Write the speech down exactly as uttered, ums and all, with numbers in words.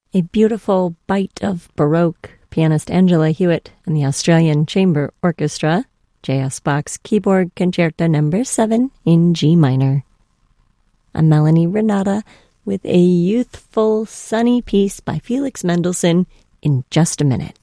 A beautiful bite of Baroque, pianist Angela Hewitt and the Australian Chamber Orchestra, J S Bach's Keyboard Concerto number seven in G minor. I'm Melanie Renata with a youthful, sunny piece by Felix Mendelssohn in just a minute.